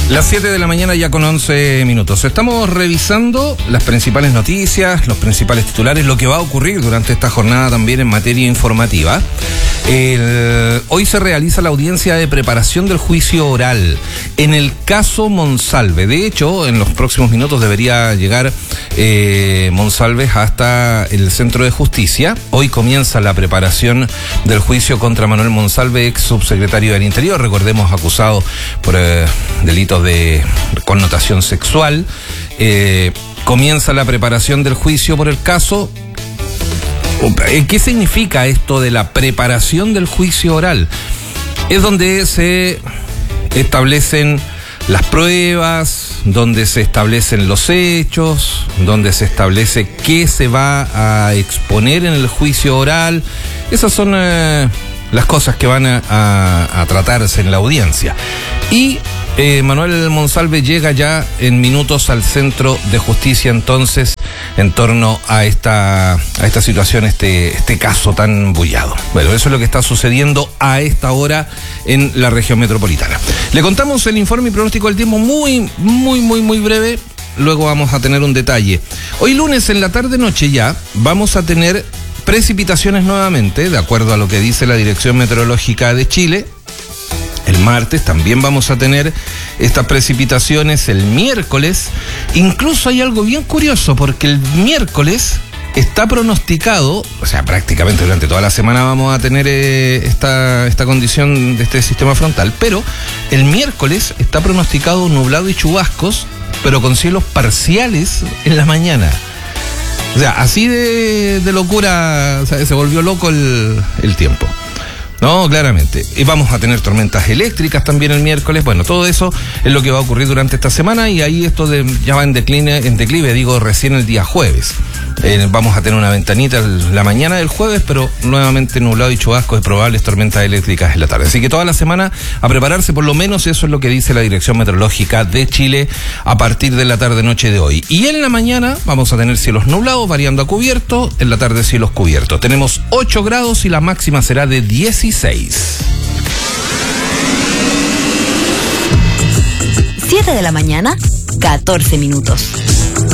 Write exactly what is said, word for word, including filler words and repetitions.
Las siete de la mañana ya con once minutos. Estamos revisando las principales noticias, los principales titulares, lo que va a ocurrir durante esta jornada también en materia informativa. El, hoy se realiza la audiencia de preparación del juicio oral en el caso Monsalve. De hecho, en los próximos minutos debería llegar eh, Monsalve hasta el Centro de Justicia. Hoy comienza la preparación del juicio contra Manuel Monsalve, ex subsecretario del Interior, recordemos acusado por eh, delitos de connotación sexual. Eh, comienza la preparación del juicio por el caso. ¿Qué significa esto de la preparación del juicio oral? Es donde se establecen las pruebas, donde se establecen los hechos, donde se establece qué se va a exponer en el juicio oral. Esas son eh, las cosas que van a, a, a tratarse en la audiencia. Y eh, Manuel Monsalve llega ya en minutos al Centro de Justicia, entonces, en torno a esta, a esta situación, este, este caso tan bullado. Bueno, eso es lo que está sucediendo a esta hora en la región metropolitana. Le contamos el informe y pronóstico del tiempo muy, muy, muy, muy breve. Luego vamos a tener un detalle. Hoy lunes en la tarde-noche ya vamos a tener precipitaciones nuevamente, de acuerdo a lo que dice la Dirección Meteorológica de Chile. El martes también vamos a tener estas precipitaciones el miércoles. Incluso hay algo bien curioso, porque el miércoles está pronosticado, o sea, prácticamente durante toda la semana vamos a tener eh, esta, esta condición de este sistema frontal, pero el miércoles está pronosticado nublado y chubascos, pero con cielos parciales en la mañana. O sea, así de, de locura, o sea, se volvió loco el, el tiempo. No, claramente. Y vamos a tener tormentas eléctricas también el miércoles. Bueno, todo eso es lo que va a ocurrir durante esta semana, y ahí esto de, ya va en decline, en declive, digo, recién el día jueves. Eh, vamos a tener una ventanita la mañana del jueves, pero nuevamente nublado y chubascos y probables tormentas eléctricas en la tarde. Así que toda la semana a prepararse, por lo menos eso es lo que dice la Dirección Meteorológica de Chile a partir de la tarde-noche de hoy. Y en la mañana vamos a tener cielos nublados, variando a cubierto, en la tarde cielos cubiertos. Tenemos ocho grados y la máxima será de dieciséis. siete de la mañana, catorce minutos.